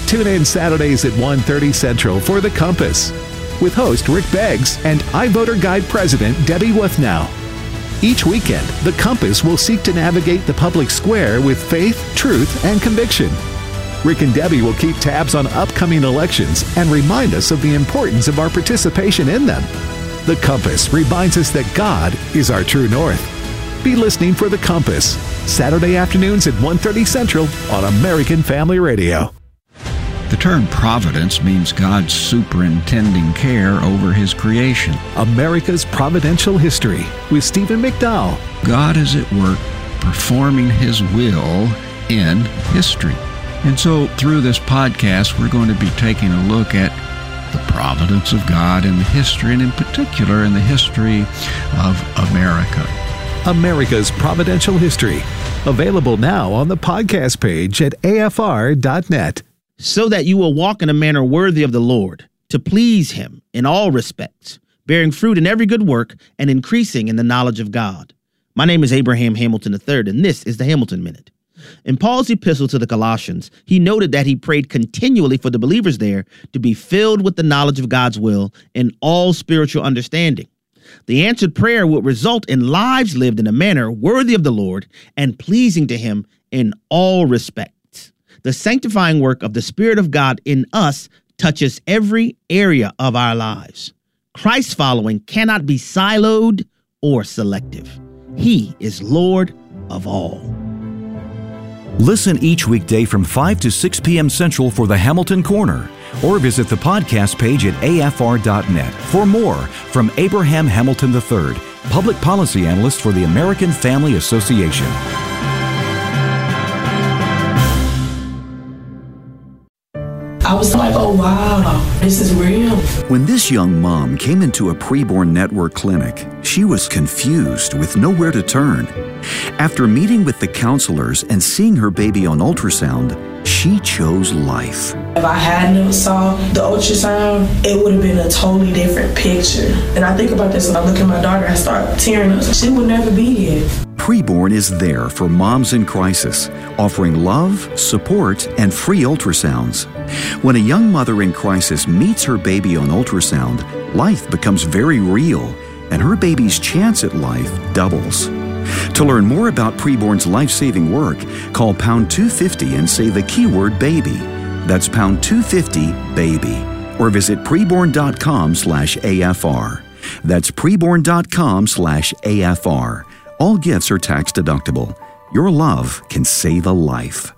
Tune in Saturdays at 1:30 Central for The Compass with host Rick Beggs and iVoter Guide President Debbie Wuthnow. Each weekend, The Compass will seek to navigate the public square with faith, truth, and conviction. Rick and Debbie will keep tabs on upcoming elections and remind us of the importance of our participation in them. The Compass reminds us that God is our true north. Be listening for The Compass, Saturday afternoons at 1:30 Central on American Family Radio. The term providence means God's superintending care over His creation. America's Providential History with Stephen McDowell. God is at work performing His will in history. And so through this podcast, we're going to be taking a look at the providence of God in the history, and in particular in the history of America. America's Providential History. Available now on the podcast page at afr.net. So that you will walk in a manner worthy of the Lord, to please Him in all respects, bearing fruit in every good work and increasing in the knowledge of God. My name is Abraham Hamilton III, and this is the Hamilton Minute. In Paul's epistle to the Colossians, he noted that he prayed continually for the believers there to be filled with the knowledge of God's will and all spiritual understanding. The answered prayer would result in lives lived in a manner worthy of the Lord and pleasing to Him in all respects. The sanctifying work of the Spirit of God in us touches every area of our lives. Christ following cannot be siloed or selective. He is Lord of all. Listen each weekday from 5 to 6 p.m. Central for the Hamilton Corner, or visit the podcast page at afr.net for more from Abraham Hamilton III, Public Policy Analyst for the American Family Association. I was like, oh, wow, this is real. When this young mom came into a preborn network clinic, she was confused with nowhere to turn. After meeting with the counselors and seeing her baby on ultrasound, she chose life. If I hadn't saw the ultrasound, it would have been a totally different picture. And I think about this when I look at my daughter, I start tearing up. She would never be here. Preborn is there for moms in crisis, offering love, support, and free ultrasounds. When a young mother in crisis meets her baby on ultrasound, life becomes very real, and her baby's chance at life doubles. To learn more about Preborn's life-saving work, call pound 250 and say the keyword baby. That's pound 250 baby. Or visit preborn.com/AFR. That's preborn.com/AFR. All gifts are tax deductible. Your love can save a life.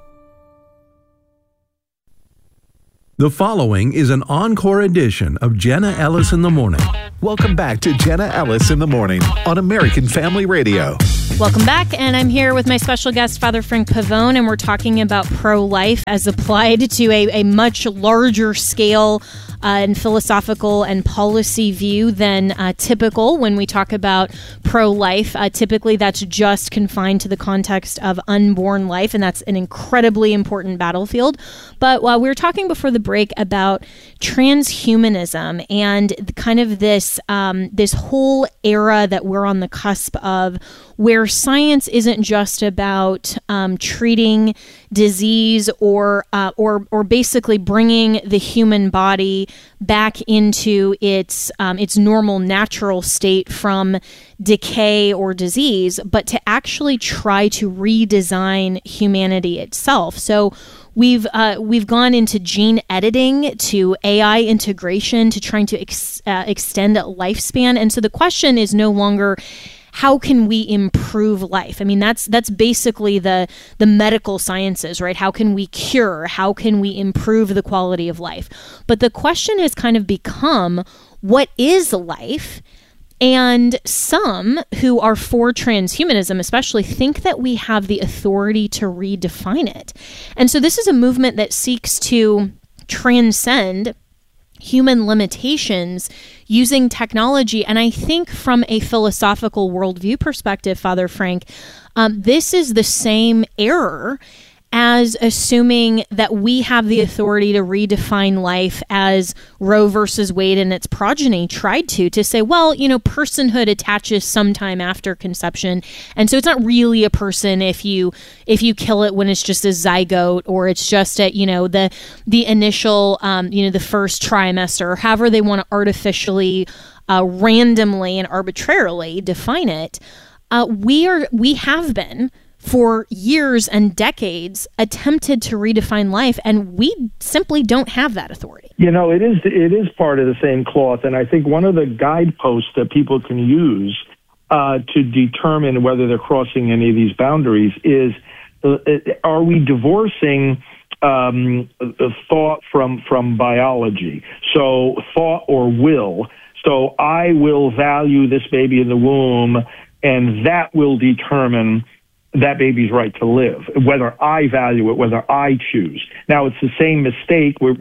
The following is an encore edition of Jenna Ellis in the Morning. Welcome back to Jenna Ellis in the Morning on American Family Radio. Welcome back, and I'm here with my special guest, Father Frank Pavone, and we're talking about pro-life as applied to a much larger scale and philosophical and policy view than typical when we talk about pro-life. Typically, that's just confined to the context of unborn life, and that's an incredibly important battlefield. But while we were talking before the break about transhumanism and kind of this whole era that we're on the cusp of, where science isn't just about treating disease or basically bringing the human body back into its normal natural state from decay or disease, but to actually try to redesign humanity itself. So we've gone into gene editing, to AI integration, to trying to extend lifespan, and so the question is no longer, how can we improve life? I mean, that's basically the medical sciences, right? How can we cure? How can we improve the quality of life? But the question has kind of become, what is life? And some who are for transhumanism especially think that we have the authority to redefine it. And so this is a movement that seeks to transcend human limitations using technology. And I think from a philosophical worldview perspective, Father Frank, this is the same error as assuming that we have the authority to redefine life as Roe versus Wade and its progeny tried to say, well, personhood attaches sometime after conception. And so it's not really a person if you kill it when it's just a zygote, or it's just at, the initial, the first trimester, or however they want to artificially, randomly and arbitrarily define it. We have been for years and decades attempted to redefine life, and we simply don't have that authority. It is part of the same cloth, and I think one of the guideposts that people can use to determine whether they're crossing any of these boundaries is, are we divorcing thought from biology? So thought or will. So I will value this baby in the womb, and that will determine that baby's right to live, whether I value it, whether I choose. Now, it's the same mistake. We're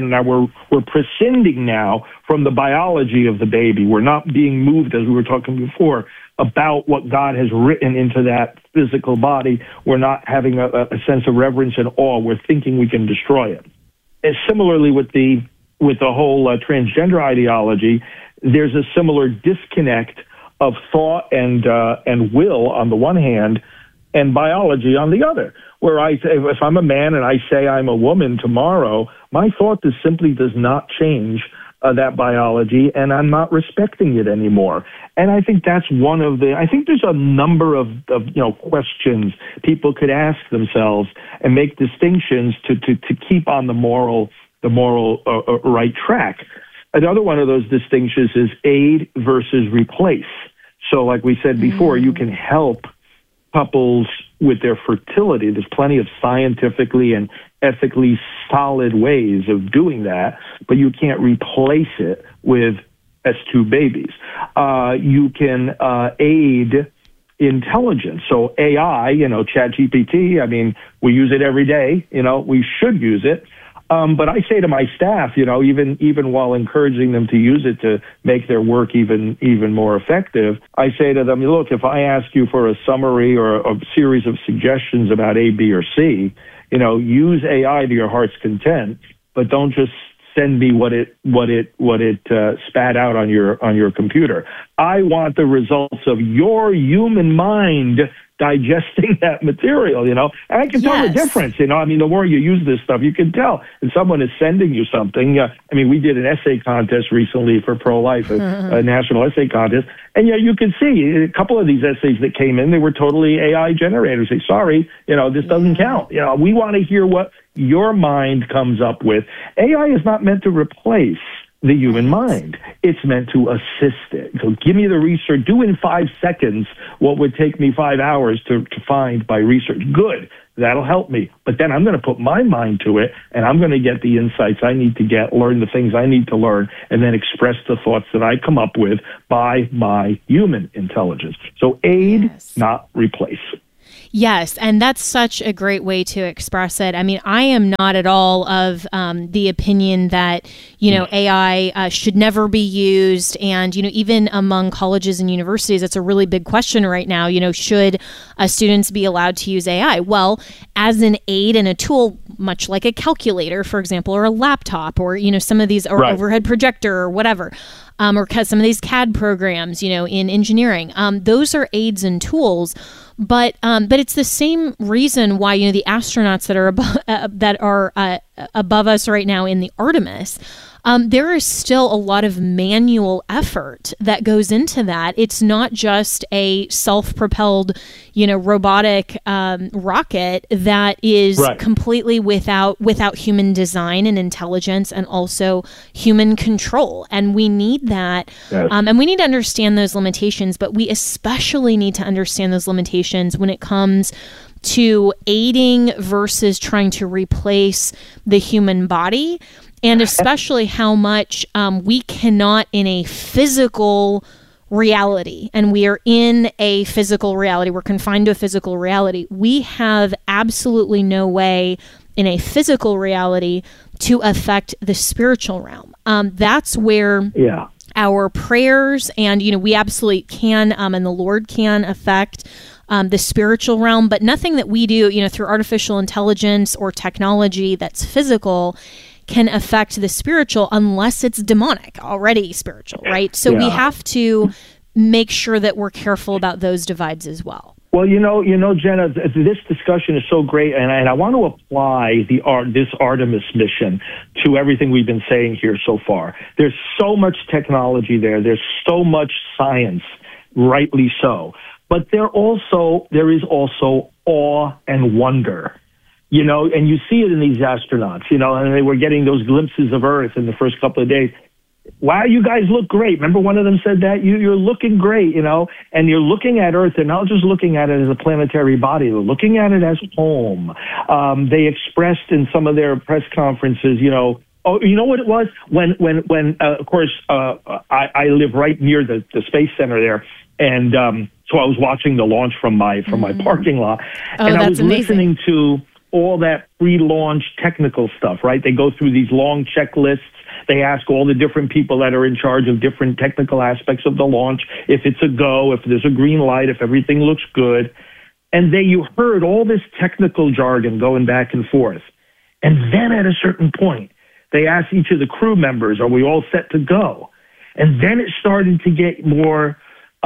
prescinding now from the biology of the baby. We're not being moved, as we were talking before, about what God has written into that physical body. We're not having a sense of reverence and awe. We're thinking we can destroy it. And similarly with the whole transgender ideology, there's a similar disconnect of thought and will on the one hand, and biology on the other, where if I'm a man and I say I'm a woman tomorrow, my thought simply does not change that biology, and I'm not respecting it anymore. And I think that's I think there's a number of questions people could ask themselves and make distinctions to keep on the moral right track. Another one of those distinctions is aid versus replace. So like we said before, you can help couples with their fertility. There's plenty of scientifically and ethically solid ways of doing that, but you can't replace it with S2 babies. You can aid intelligence. So AI, ChatGPT, we use it every day. We should use it. But I say to my staff, even while encouraging them to use it to make their work even more effective, I say to them, look, if I ask you for a summary or a series of suggestions about A, B, or C, use AI to your heart's content, but don't just send me what it spat out on your computer. I want the results of your human mind digesting that material, and I can tell the difference, the more you use this stuff, you can tell. And someone is sending you something. We did an essay contest recently for pro-life, a national essay contest, and you can see a couple of these essays that came in, they were totally AI generated. Say, sorry, this doesn't count. We want to hear what your mind comes up with. AI is not meant to replace the human mind. It's meant to assist it. So give me the research. Do in 5 seconds what would take me 5 hours to find by research. Good. That'll help me. But then I'm going to put my mind to it, and I'm going to get the insights I need to get, learn the things I need to learn, and then express the thoughts that I come up with by my human intelligence. So aid, not replace. Yes, and that's such a great way to express it. I am not at all of the opinion that, AI should never be used. And, even among colleges and universities, it's a really big question right now. Should students be allowed to use AI? Well, as an aid and a tool, much like a calculator, for example, or a laptop, or, some of these, or overhead projector or whatever. Or some of these CAD programs, in engineering, those are aids and tools. But it's the same reason why the astronauts that are above us right now in the Artemis. There is still a lot of manual effort that goes into that. It's not just a self-propelled, robotic rocket that is completely without human design and intelligence, and also human control. And we need that. Yes. And we need to understand those limitations, but we especially need to understand those limitations when it comes to aiding versus trying to replace the human body. And especially how much we cannot, in a physical reality, and we are in a physical reality, we're confined to a physical reality, we have absolutely no way in a physical reality to affect the spiritual realm. That's where our prayers and, we absolutely can, and the Lord can affect the spiritual realm, but nothing that we do, through artificial intelligence or technology that's physical can affect the spiritual unless it's demonic, already spiritual, right? So we have to make sure that we're careful about those divides as well. Well, Jenna, this discussion is so great, and I want to apply this Artemis mission to everything we've been saying here so far. There's so much technology there. There's so much science, rightly so. But there is also awe and wonder, and you see it in these astronauts, and they were getting those glimpses of Earth in the first couple of days. Wow, you guys look great. Remember one of them said that? You're looking great, and you're looking at Earth. They're not just looking at it as a planetary body. They're looking at it as home. They expressed in some of their press conferences, oh, you know what it was? When of course, I live right near the Space Center there, and so I was watching the launch from my parking lot, and I was listening to all that pre-launch technical stuff, right? They go through these long checklists. They ask all the different people that are in charge of different technical aspects of the launch if it's a go, if there's a green light, if everything looks good. And then you heard all this technical jargon going back and forth. And then at a certain point, they asked each of the crew members, are we all set to go? And then it started to get more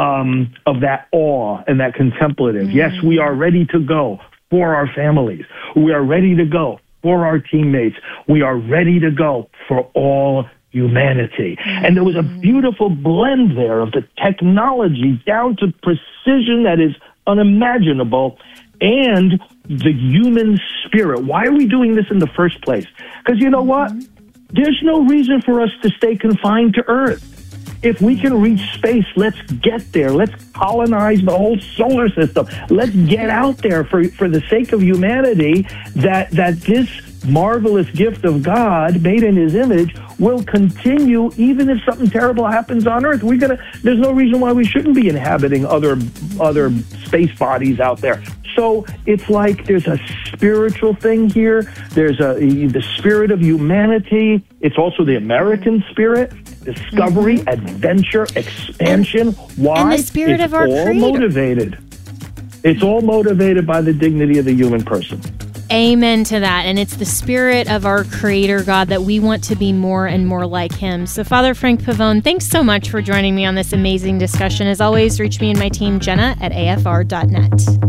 of that awe and that contemplative. Mm-hmm. Yes, we are ready to go for our families. We are ready to go for our teammates. We are ready to go for all humanity. And there was a beautiful blend there of the technology down to precision that is unimaginable and the human spirit. Why are we doing this in the first place? Because you know what? There's no reason for us to stay confined to Earth. If we can reach space, let's get there. Let's colonize the whole solar system. Let's get out there for the sake of humanity, that this marvelous gift of God made in his image will continue even if something terrible happens on Earth. There's no reason why we shouldn't be inhabiting other space bodies out there. So it's like there's a spiritual thing here. There's the spirit of humanity. It's also the American spirit. Discovery, adventure, expansion. Why? And the spirit of our Creator. It's all motivated by the dignity of the human person. Amen to that. And it's the spirit of our Creator God that we want to be more and more like him. So Father Frank Pavone, thanks so much for joining me on this amazing discussion. As always, reach me and my team, Jenna at afr.net.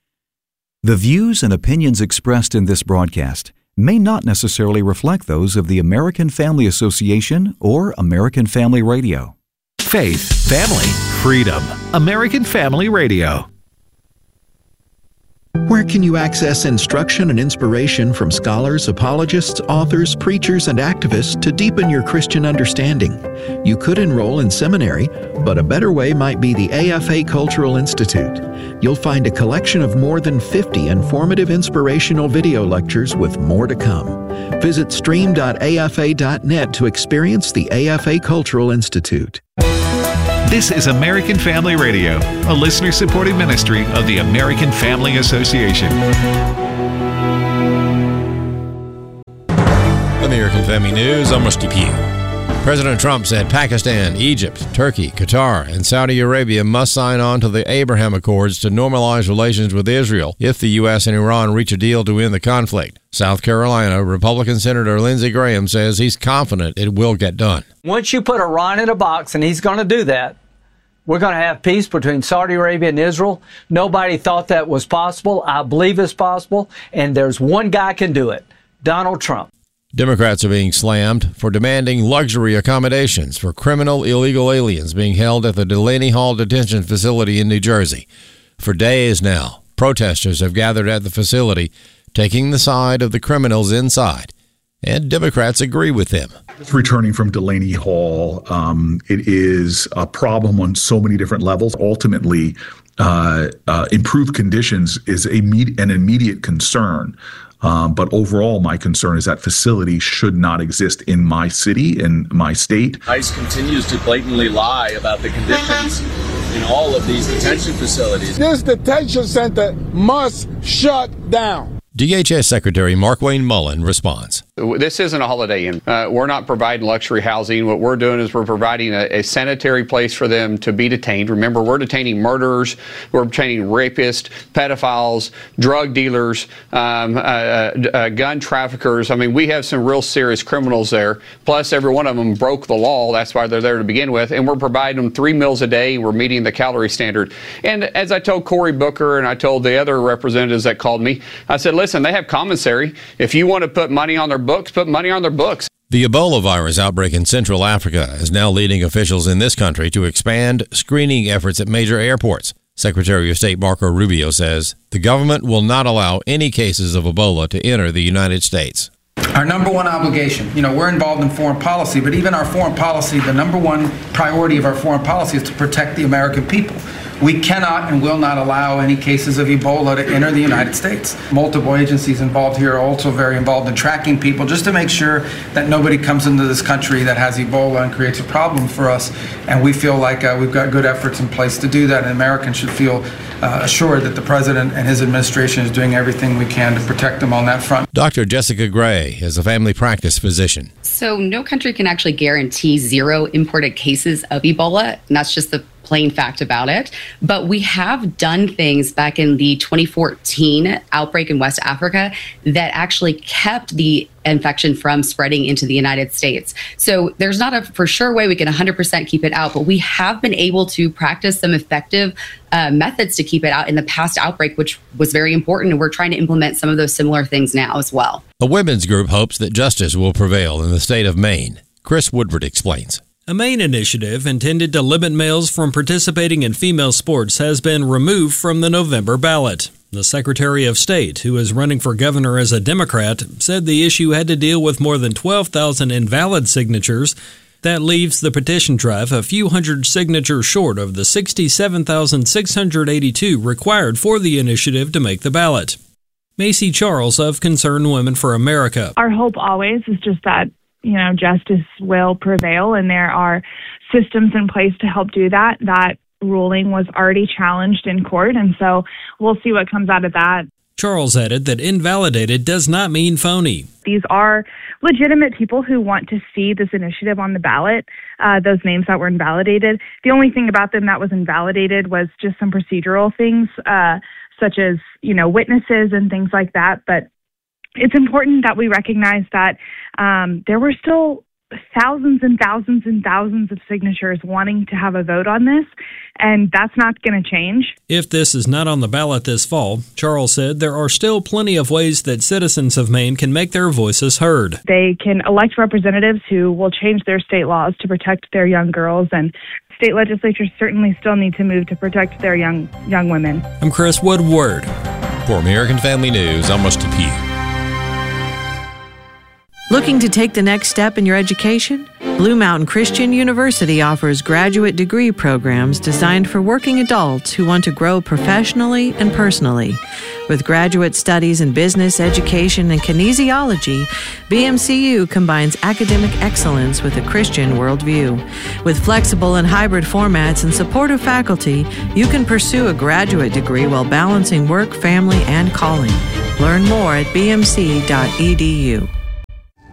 The views and opinions expressed in this broadcast may not necessarily reflect those of the American Family Association or American Family Radio. Faith, family, freedom. American Family Radio. Where can you access instruction and inspiration from scholars, apologists, authors, preachers, and activists to deepen your Christian understanding? You could enroll in seminary, but a better way might be the AFA Cultural Institute. You'll find a collection of more than 50 informative inspirational video lectures with more to come. Visit stream.afa.net to experience the AFA Cultural Institute. This is American Family Radio, a listener-supported ministry of the American Family Association. American Family News, I'm Rusty Pugh. President Trump said Pakistan, Egypt, Turkey, Qatar, and Saudi Arabia must sign on to the Abraham Accords to normalize relations with Israel if the U.S. and Iran reach a deal to end the conflict. South Carolina Republican Senator Lindsey Graham says he's confident it will get done. Once you put Iran in a box, and he's going to do that, we're going to have peace between Saudi Arabia and Israel. Nobody thought that was possible. I believe it's possible, and there's one guy can do it, Donald Trump. Democrats are being slammed for demanding luxury accommodations for criminal illegal aliens being held at the Delaney Hall detention facility in New Jersey. For days now, protesters have gathered at the facility, taking the side of the criminals inside, and Democrats agree with them. Returning from Delaney Hall, it is a problem on so many different levels. Ultimately, improved conditions is an immediate concern. But overall, my concern is that facility should not exist in my city, in my state. ICE continues to blatantly lie about the conditions in all of these detention facilities. This detention center must shut down. DHS Secretary Markwayne Mullin responds. This isn't a Holiday Inn. We're not providing luxury housing. What we're doing is we're providing a sanitary place for them to be detained. Remember, we're detaining murderers, we're detaining rapists, pedophiles, drug dealers, gun traffickers. I mean, we have some real serious criminals there. Plus, every one of them broke the law. That's why they're there to begin with. And we're providing them 3 meals a day. We're meeting the calorie standard. And as I told Cory Booker and I told the other representatives that called me, I said, listen, they have commissary. If you want to put money on their books, put money on their books. The Ebola virus outbreak in Central Africa is now leading officials in this country to expand screening efforts at major airports. Secretary of State Marco Rubio says the government will not allow any cases of Ebola to enter the United States. Our number one obligation, we're involved in foreign policy, but even our foreign policy, the number one priority of our foreign policy is to protect the American people. We cannot and will not allow any cases of Ebola to enter the United States. Multiple agencies involved here are also very involved in tracking people just to make sure that nobody comes into this country that has Ebola and creates a problem for us. And we feel like we've got good efforts in place to do that, and Americans should feel assured that the president and his administration is doing everything we can to protect them on that front. Dr. Jessica Gray is a family practice physician. So no country can actually guarantee zero imported cases of Ebola, and that's just the plain fact about it. But we have done things back in the 2014 outbreak in West Africa that actually kept the infection from spreading into the United States. So there's not a for sure way we can 100% keep it out, but we have been able to practice some effective methods to keep it out in the past outbreak, which was very important. And we're trying to implement some of those similar things now as well. A women's group hopes that justice will prevail in the state of Maine. Chris Woodward explains. A Maine initiative intended to limit males from participating in female sports has been removed from the November ballot. The Secretary of State, who is running for governor as a Democrat, said the issue had to deal with more than 12,000 invalid signatures. That leaves the petition drive a few hundred signatures short of the 67,682 required for the initiative to make the ballot. Macy Charles of Concerned Women for America. Our hope always is just that justice will prevail, and there are systems in place to help do that. That ruling was already challenged in court, and so we'll see what comes out of that. Charles added that invalidated does not mean phony. These are legitimate people who want to see this initiative on the ballot, those names that were invalidated. The only thing about them that was invalidated was just some procedural things, such as, witnesses and things like that. But it's important that we recognize that there were still thousands and thousands and thousands of signatures wanting to have a vote on this, and that's not going to change. If this is not on the ballot this fall, Charles said there are still plenty of ways that citizens of Maine can make their voices heard. They can elect representatives who will change their state laws to protect their young girls, and state legislatures certainly still need to move to protect their young women. I'm Chris Woodward. For American Family News, I'm Rusty Pugh. Looking to take the next step in your education? Blue Mountain Christian University offers graduate degree programs designed for working adults who want to grow professionally and personally. With graduate studies in business, education, and kinesiology, BMCU combines academic excellence with a Christian worldview. With flexible and hybrid formats and supportive faculty, you can pursue a graduate degree while balancing work, family, and calling. Learn more at bmc.edu.